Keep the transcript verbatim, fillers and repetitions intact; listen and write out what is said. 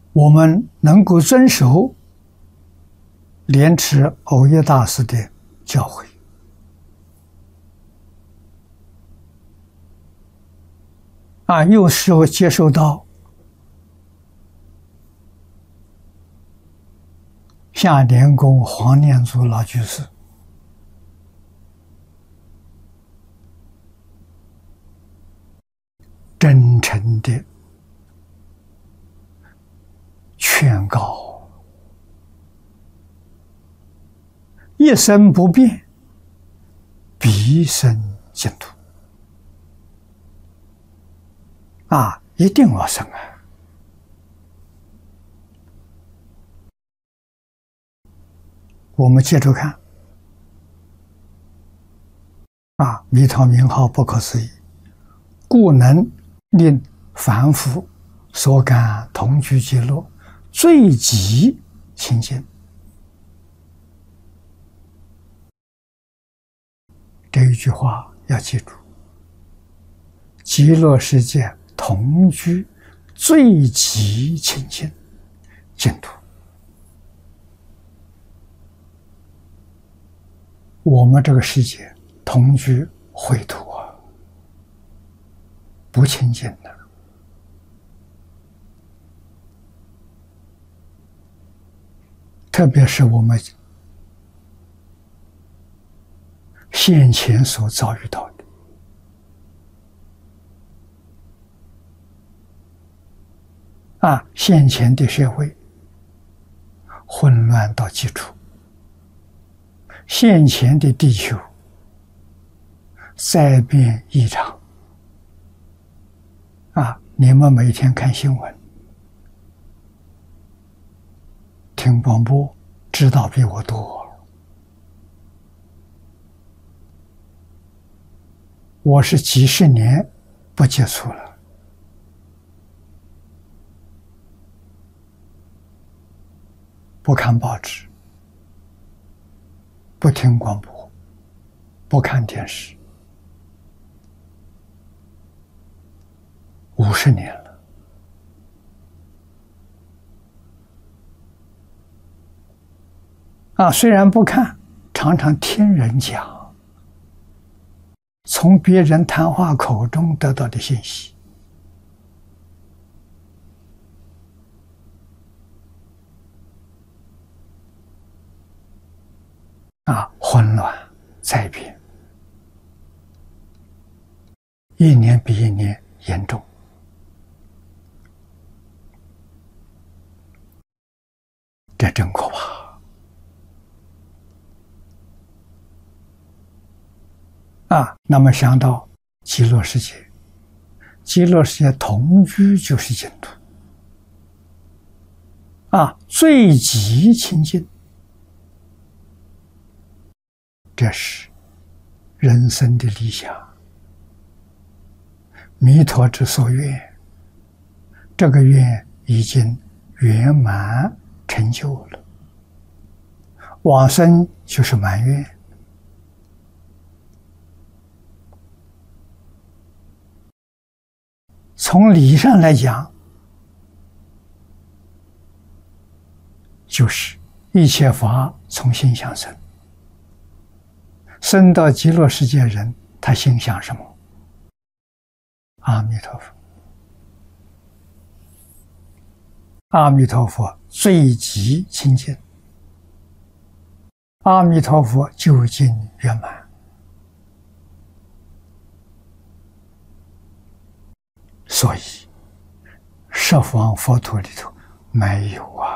我们能够遵守莲池藕益大师的教诲，啊，又是否接受到下莲宫黄念祖老居士真诚的劝告，一生不变，必生净土。啊，一定要生啊！我们接着看，啊，弥陀名号不可思议，故能令凡夫所感同居极乐，最极清净。这一句话要记住，极乐世界同居最极清净净土。我们这个世界同居秽土啊，不清净的。特别是我们现前所遭遇到的，啊，现前的社会混乱到极处，现前的地球灾变异常，啊，你们每天看新闻、听广播，知道比我多。我是几十年不接触了，不看报纸，不听广播，不看电视，五十年了。啊，虽然不看，常常听人讲，从别人谈话口中得到的信息，啊，混乱灾变，一年比一年严重。这真可怕。啊，那么想到极乐世界，极乐世界同居就是净土，啊，最极清净，这是人生的理想，弥陀之所愿，这个愿已经圆满成就了，往生就是满愿。从理上来讲，就是一切法从心想生，生到极乐世界人，他心想什么？阿弥陀佛。阿弥陀佛最极清净，阿弥陀佛究竟圆满。所以十方佛土里头没有啊，